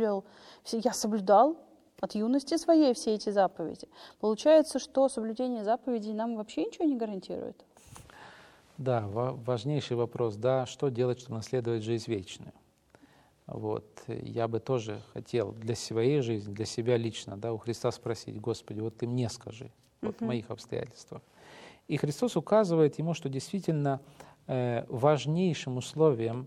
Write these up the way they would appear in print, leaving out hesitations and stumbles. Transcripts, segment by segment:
я соблюдал от юности своей все эти заповеди. Получается, что соблюдение заповедей нам вообще ничего не гарантирует? Да, важнейший вопрос, да, что делать, чтобы наследовать жизнь вечную? Вот, я бы тоже хотел для своей жизни, для себя лично, да, у Христа спросить: Господи, вот Ты мне скажи, вот в моих обстоятельствах. И Христос указывает ему, что действительно важнейшим условием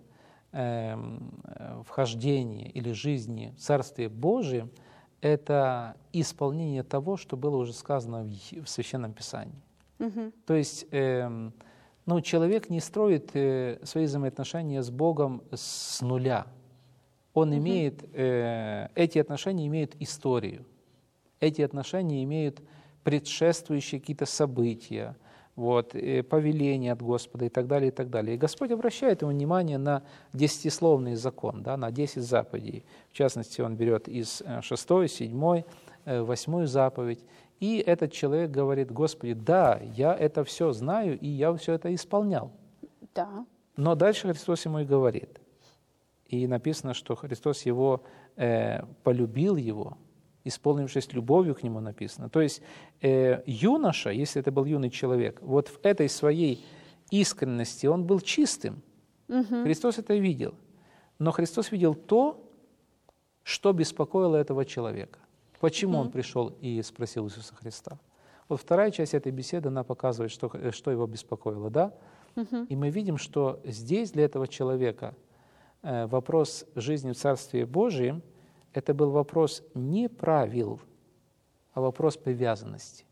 вхождения или жизни в Царствие Божие — это исполнение того, что было уже сказано в Священном Писании. То есть человек не строит свои взаимоотношения с Богом с нуля. Он имеет, эти отношения имеют историю, эти отношения имеют предшествующие какие-то события, повеления от Господа и так далее, и так далее. И Господь обращает ему внимание на 10-словный закон, да, на 10 заповедей. В частности, Он берет из 6, 7, 8 заповедь. И этот человек говорит: Господи, да, я это все знаю, и я все это исполнял. Да. Но дальше Христос ему и говорит. И написано, что Христос его полюбил его, исполнившись любовью к нему, написано. То есть юноша, если это был юный человек, вот в этой своей искренности он был чистым. Христос это видел. Но Христос видел то, что беспокоило этого человека. Почему он пришел и спросил Иисуса Христа? Вот вторая часть этой беседы, она показывает, что его беспокоило, да? И мы видим, что здесь для этого человека вопрос жизни в Царстве Божьем — это был вопрос не правил, а вопрос привязанности.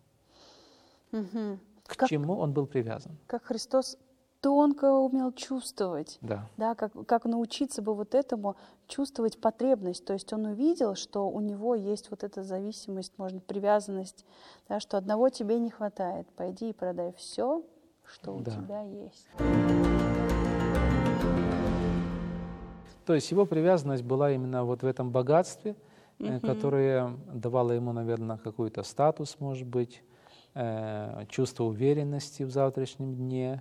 К чему он был привязан? Как Христос тонко умел чувствовать. Да. Как научиться бы вот этому чувствовать потребность. То есть он увидел, что у него есть вот эта зависимость, может, привязанность, да, что одного тебе не хватает. Пойди и продай все, что у тебя есть. То есть его привязанность была именно вот в этом богатстве, которое давало ему, наверное, какой-то статус, может быть, чувство уверенности в завтрашнем дне.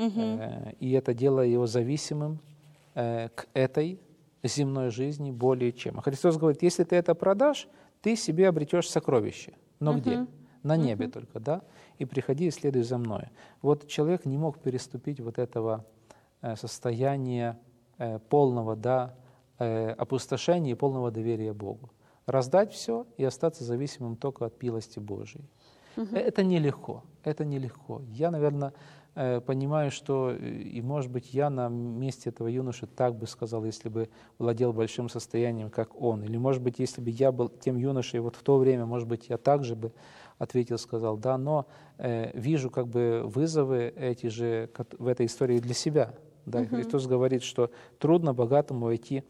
И это делало его зависимым к этой земной жизни более чем. А Христос говорит: если ты это продашь, ты себе обретешь сокровище. Но где? На небе только, да? И приходи и следуй за мной. Вот человек не мог переступить вот этого состояния полного опустошения и полного доверия Богу. Раздать все и остаться зависимым только от милости Божией. Это нелегко, это нелегко. Я, наверное, понимаю, что, и, может быть, я на месте этого юноши так бы сказал, если бы владел большим состоянием, как он. Или, может быть, если бы я был тем юношей вот в то время, может быть, я также бы ответил, сказал: да, но вижу как бы вызовы эти же в этой истории для себя. Да, и Христос говорит, что трудно богатому войти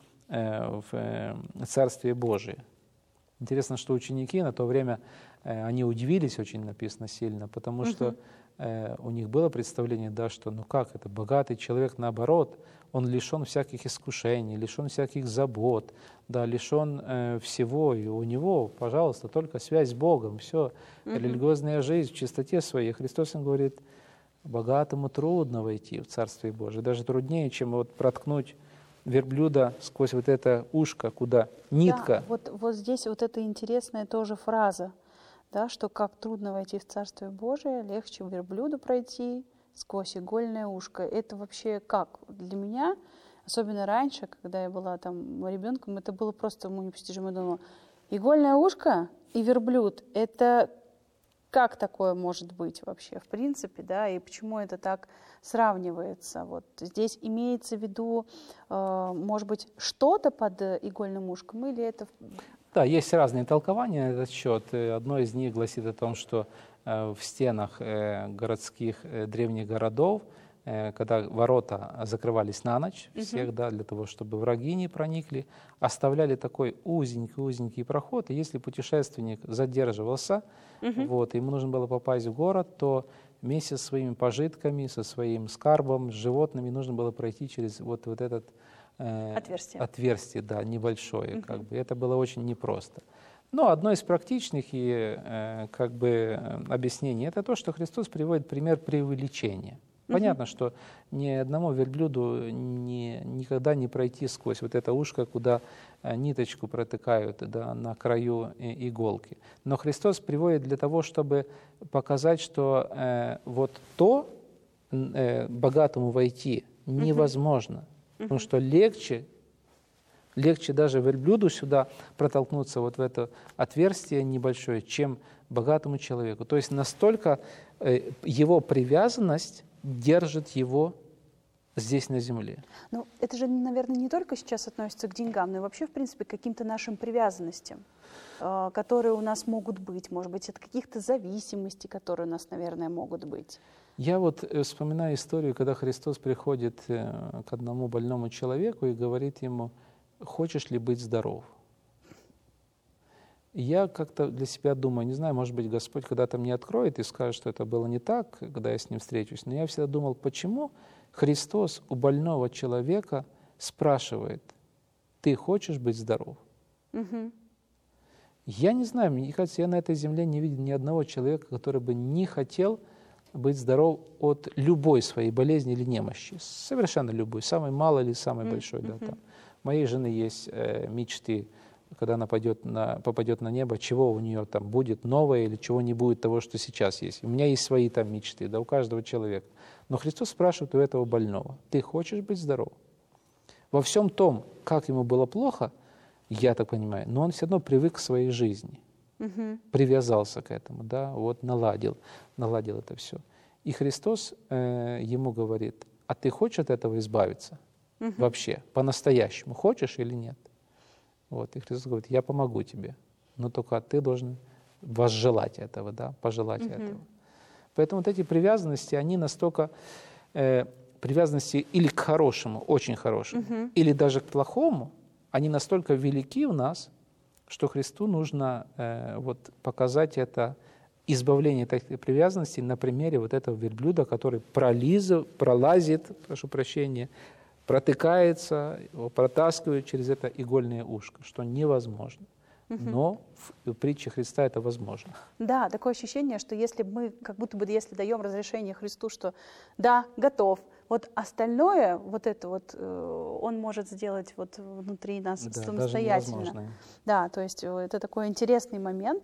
в Царствие Божие. Интересно, что ученики на то время, они удивились очень, написано, сильно, потому что у них было представление, да, что ну как это, богатый человек, наоборот, он лишен всяких искушений, лишен всяких забот, да, лишен всего, и у него, пожалуйста, только связь с Богом, все, религиозная жизнь в чистоте своей. Христос им говорит: богатому трудно войти в Царствие Божие, даже труднее, чем вот проткнуть верблюда сквозь вот это ушко, куда нитка. Да, вот здесь вот эта интересная тоже фраза, да, что как трудно войти в Царствие Божие, легче верблюду пройти сквозь игольное ушко. Это вообще как? Для меня, особенно раньше, когда я была там ребенком, это было просто непостижимо. Я думала: игольное ушко и верблюд — это как такое может быть вообще, в принципе, да, и почему это так сравнивается? Вот здесь имеется в виду, может быть, что-то под игольным ушком, или это... Да, есть разные толкования на этот счет. Одно из них гласит о том, что в стенах городских древних городов, когда ворота закрывались на ночь всех, да, для того, чтобы враги не проникли, оставляли такой узенький проход, и если путешественник задерживался, ему нужно было попасть в город, то вместе со своими пожитками, со своим скарбом, с животными нужно было пройти через вот этот отверстие, да, небольшое, как бы. Это было очень непросто. Но одно из практичных объяснений — это то, что Христос приводит пример преувеличения. Понятно, что ни одному верблюду никогда не пройти сквозь вот это ушко, куда ниточку протыкают, да, на краю иголки. Но Христос приводит для того, чтобы показать, что вот то богатому войти невозможно, потому что легче даже верблюду сюда протолкнуться вот в это отверстие небольшое, чем богатому человеку. То есть настолько его привязанность держит его здесь на земле. Ну, это же, наверное, не только сейчас относится к деньгам, но и вообще, в принципе, к каким-то нашим привязанностям, которые у нас могут быть, может быть, от каких-то зависимостей, которые у нас, наверное, могут быть. Я вот вспоминаю историю, когда Христос приходит к одному больному человеку и говорит ему: «Хочешь ли быть здоров?» Я как-то для себя думаю, не знаю, может быть, Господь когда-то мне откроет и скажет, что это было не так, когда я с Ним встречусь, но я всегда думал, почему Христос у больного человека спрашивает: «Ты хочешь быть здоров?» Я не знаю, мне кажется, я на этой земле не видел ни одного человека, который бы не хотел быть здоров от любой своей болезни или немощи, совершенно любой, самой малой или самой большой. Да, там. У моей жены есть мечты, когда она попадет на небо, чего у нее там будет новое или чего не будет того, что сейчас есть. У меня есть свои там мечты, да, у каждого человека. Но Христос спрашивает у этого больного: «Ты хочешь быть здоров?» Во всем том, как ему было плохо, я так понимаю, но он все равно привык к своей жизни, привязался к этому, да, вот наладил это все. И Христос ему говорит: «А ты хочешь от этого избавиться? Вообще, по-настоящему, хочешь или нет?» Вот, и Христос говорит: «Я помогу тебе, но только ты должен возжелать этого, да, пожелать этого». Поэтому вот эти привязанности, они настолько, привязанности или к хорошему, очень хорошему, или даже к плохому, они настолько велики у нас, что Христу нужно вот показать это избавление от этих привязанностей на примере вот этого верблюда, который пролазит, прошу прощения, протыкается, его протаскивают через это игольное ушко, что невозможно. Но в притче Христа это возможно. Да, такое ощущение, что если мы, как будто бы, если даем разрешение Христу, что да, готов, вот остальное, вот это вот, Он может сделать вот внутри нас самостоятельно. Да, то есть это такой интересный момент.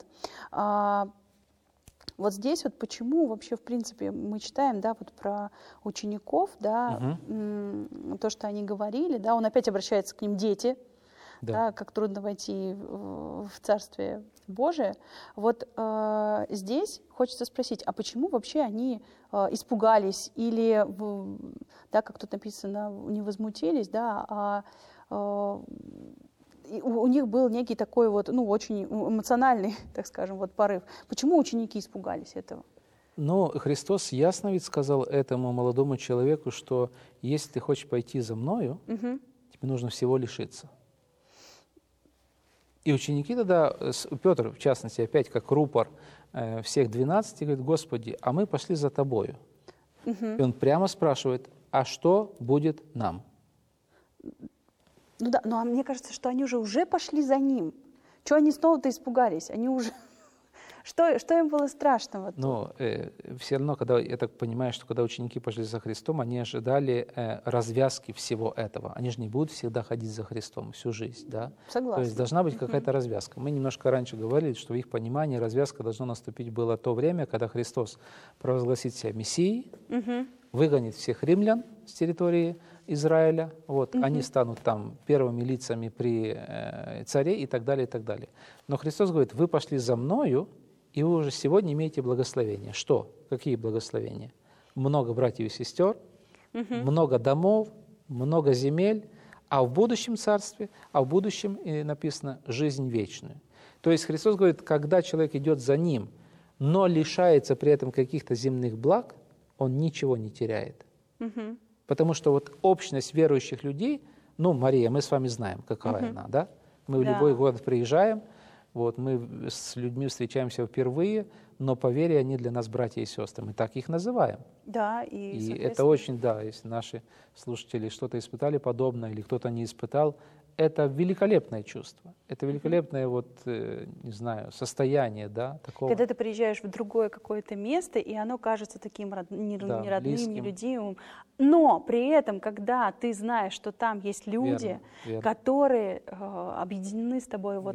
Вот здесь вот почему вообще, в принципе, мы читаем, да, вот про учеников, да, то, что они говорили, да, Он опять обращается к ним: дети, да, как трудно войти в Царствие Божие. Вот здесь хочется спросить, а почему вообще они испугались или, да, как тут написано, не возмутились, да, у них был некий такой вот, ну, очень эмоциональный, так скажем, вот порыв. Почему ученики испугались этого? Ну, Христос ясно ведь сказал этому молодому человеку, что если ты хочешь пойти за Мною, тебе нужно всего лишиться. И ученики тогда, Петр, в частности, опять как рупор всех 12, говорит: «Господи, а мы пошли за Тобою». И он прямо спрашивает: «А что будет нам?» Ну да, но мне кажется, что они уже пошли за Ним. Чего они снова-то испугались? Они уже... Что им было страшного? Но все равно, когда, я так понимаю, что когда ученики пошли за Христом, они ожидали развязки всего этого. Они же не будут всегда ходить за Христом всю жизнь, да? Согласна. То есть должна быть какая-то развязка. Мы немножко раньше говорили, что в их понимании развязка должна наступить было то время, когда Христос провозгласит себя Мессией, выгонит всех римлян с территории Израиля, вот, они станут там первыми лицами при царе и так далее, и так далее. Но Христос говорит: «Вы пошли за Мною, и вы уже сегодня имеете благословение». Что? Какие благословения? Много братьев и сестер, много домов, много земель, а в будущем царстве, написано, жизнь вечную. То есть Христос говорит, когда человек идет за Ним, но лишается при этом каких-то земных благ, он ничего не теряет. Потому что вот общность верующих людей, ну, Мария, мы с вами знаем, какая она, да? Мы в любой город приезжаем, вот, мы с людьми встречаемся впервые, но по вере они для нас братья и сестры. Мы так их называем. Да, и это очень, да, если наши слушатели что-то испытали подобное или кто-то не испытал, это великолепное чувство, это великолепное, вот, не знаю, состояние, да, такого. Когда ты приезжаешь в другое какое-то место, и оно кажется таким не родным, близким. нелюдимым, но при этом, когда ты знаешь, что там есть люди, Верно. которые объединены с тобой вот